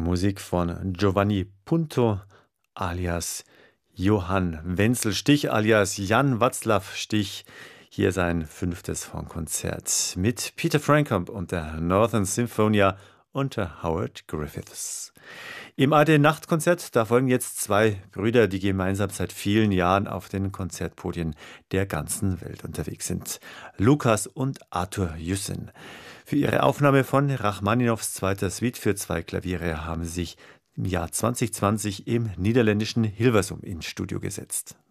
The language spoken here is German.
Musik von Giovanni Punto alias Johann Wenzel Stich alias Jan Václav Stich. Hier sein 5. Hornkonzert mit Peter Frampton und der Northern Symphonia unter Howard Griffiths. Im ARD-Nachtkonzert, da folgen jetzt 2 Brüder, die gemeinsam seit vielen Jahren auf den Konzertpodien der ganzen Welt unterwegs sind. Lukas und Arthur Jussen. Für ihre Aufnahme von Rachmaninows 2. Suite für 2 Klaviere haben sie sich im Jahr 2020 im niederländischen Hilversum ins Studio gesetzt.